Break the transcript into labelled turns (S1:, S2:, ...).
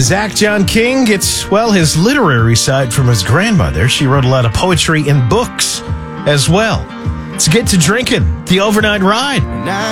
S1: Zach John King gets, well, his literary side from his grandmother. She wrote a lot of poetry and books as well. Let's get to drinking the overnight ride.